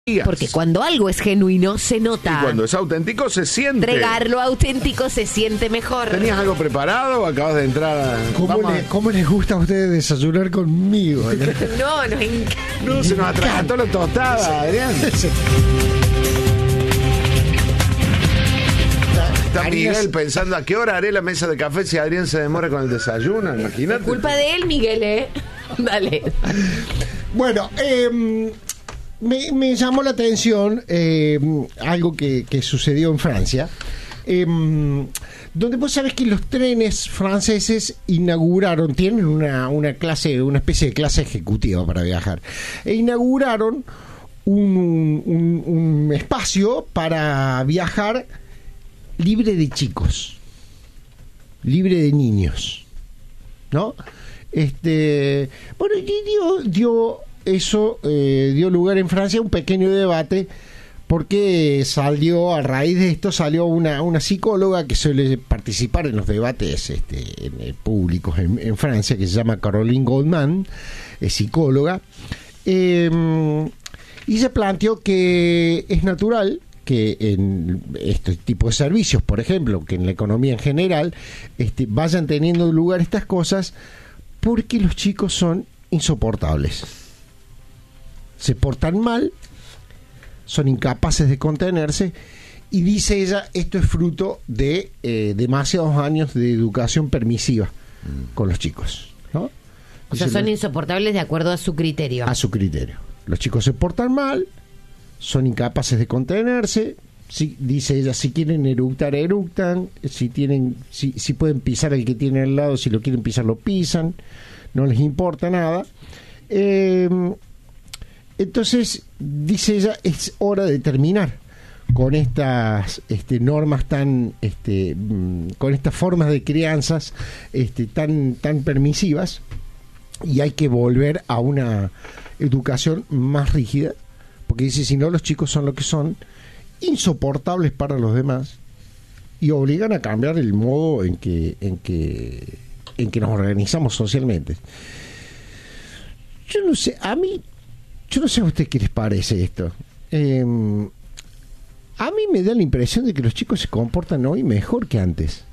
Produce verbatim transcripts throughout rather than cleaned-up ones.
Porque cuando algo es genuino, se nota. Y cuando es auténtico, se siente. Entregarlo auténtico se siente mejor. ¿Tenías algo preparado o acabas de entrar a... ¿Cómo, le, ¿Cómo les gusta a ustedes desayunar conmigo? No, nos encanta. No, se nos atragantó la tostada, Adrián. Está Miguel pensando a qué hora haré la mesa de café si Adrián se demora con el desayuno, imagínate. Culpa de él, Miguel, ¿eh? Dale. Bueno, eh... Me, me llamó la atención eh, algo que, que sucedió en Francia, eh, donde vos sabés que los trenes franceses inauguraron, tienen una, una clase, una especie de clase ejecutiva para viajar, e inauguraron un, un, un espacio para viajar libre de chicos, libre de niños, ¿no? Este, bueno, y dio... dio Eso eh, dio lugar en Francia a un pequeño debate, porque salió, a raíz de esto, salió una, una psicóloga que suele participar en los debates este, en, eh, públicos en, en Francia, que se llama Caroline Goldman, es psicóloga, eh, y se planteó que es natural que en este tipo de servicios, por ejemplo, que en la economía en general, este, vayan teniendo lugar estas cosas, porque los chicos son insoportables. Se portan mal, son incapaces de contenerse, y dice ella, esto es fruto de eh, demasiados años de educación permisiva mm. con los chicos, ¿no? O sea, son insoportables de acuerdo a su criterio. A su criterio. Los chicos se portan mal, son incapaces de contenerse, si, dice ella, si quieren eructar, eructan, si tienen, si, si pueden pisar al que tiene al lado, si lo quieren pisar, lo pisan, no les importa nada. Eh... Entonces, dice ella, es hora de terminar con estas este, normas tan, este, con estas formas de crianzas este, tan, tan permisivas, y hay que volver a una educación más rígida, porque dice, si no, los chicos son lo que son, insoportables para los demás, y obligan a cambiar el modo en que, en que, en que nos organizamos socialmente. Yo no sé, a mí... Yo no sé a usted qué les parece esto. Eh, a mí me da la impresión de que los chicos se comportan hoy mejor que antes.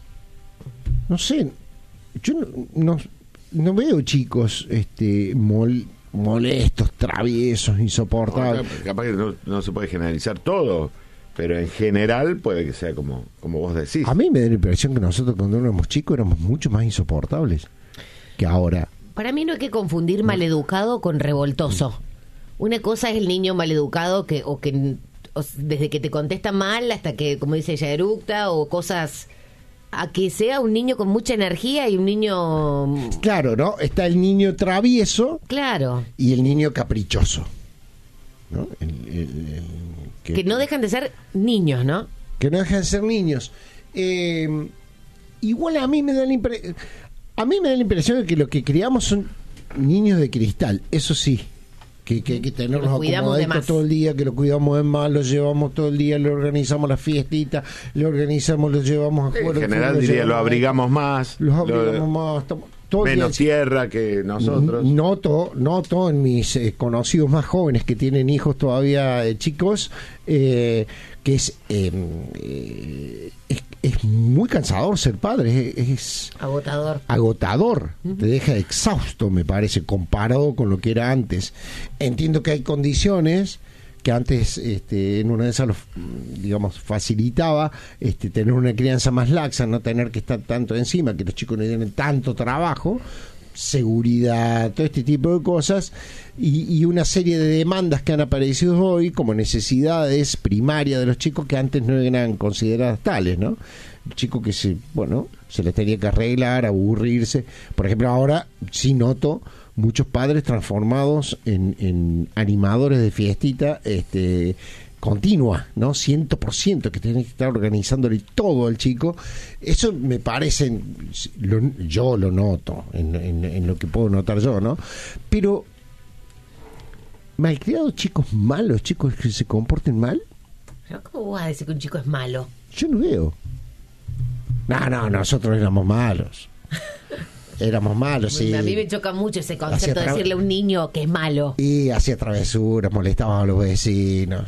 No sé, yo no, no, no veo chicos este, mol, molestos, traviesos, insoportables. No, capaz que no, no se puede generalizar todo, pero en general puede que sea como, como vos decís. A mí me da la impresión que nosotros cuando éramos chicos éramos mucho más insoportables que ahora. Para mí no hay que confundir maleducado con revoltoso. Una cosa es el niño maleducado que o que o desde que te contesta mal hasta que, como dice ella, eructa, o cosas, a que sea un niño con mucha energía y un niño... Claro, ¿no? Está el niño travieso, claro, y el niño caprichoso, ¿no? El, el, el, que, que no dejan de ser niños, ¿no? Que no dejan de ser niños. Eh, igual a mí me da la impre- a mí me da la impresión de que lo que criamos son niños de cristal, eso sí. Que, que hay que tenerlos acomodaditos todo el día, que lo cuidamos de más, los llevamos todo el día, le organizamos la fiestita, le organizamos, los llevamos a jugar. En general fútbol, diría, lo abrigamos más. Los abrigamos lo, más. Estamos, todo menos tierra que nosotros. Noto, noto en mis eh, conocidos más jóvenes que tienen hijos todavía eh, chicos, eh, que es, eh, eh, es es muy cansador ser padre, es, es agotador. Agotador, uh-huh. Te deja exhausto, me parece, comparado con lo que era antes. Entiendo que hay condiciones que antes, este, en una de esas, los, digamos, facilitaba este, tener una crianza más laxa, no tener que estar tanto encima, que los chicos no tienen tanto trabajo, seguridad, todo este tipo de cosas, y, y una serie de demandas que han aparecido hoy como necesidades primarias de los chicos que antes no eran consideradas tales, ¿no? El chico que se, bueno, se les tenía que arreglar, aburrirse. Por ejemplo, ahora sí noto muchos padres transformados en, en animadores de fiestita, este continua, ¿no? Ciento por ciento que tienen que estar organizándole todo al chico. Eso me parece, lo, yo lo noto en, en, en lo que puedo notar yo, ¿no? Pero malcriados, chicos malos, chicos que se comporten mal. ¿Cómo vas a decir que un chico es malo? Yo no veo. No, no, nosotros éramos malos. éramos malos, sí. A mí me choca mucho ese concepto Hacía de tra- decirle a un niño que es malo. Y hacía travesuras, molestábamos a los vecinos.